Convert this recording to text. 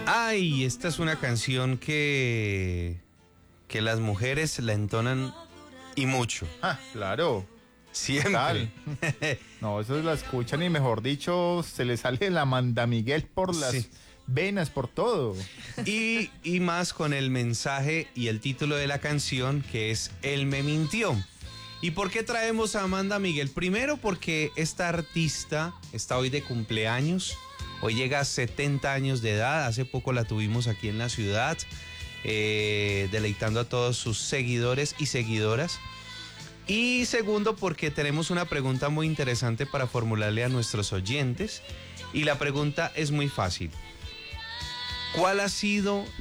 Ay, esta es una canción que las mujeres la entonan y mucho. Ah, claro. Siempre. No, eso la escuchan y mejor dicho, se le sale la manda Miguel por las venas, por todo. Y más con el mensaje y el título de la canción, que es Él me mintió. ¿Y por qué traemos a Amanda Miguel? Primero porque esta artista está hoy de cumpleaños. Hoy llega a 70 años de edad. Hace poco la tuvimos aquí en la ciudad, deleitando a todos sus seguidores y seguidoras. Y segundo, porque tenemos una pregunta muy interesante para formularle a nuestros oyentes. Y la pregunta es muy fácil. ¿Cuál ha sido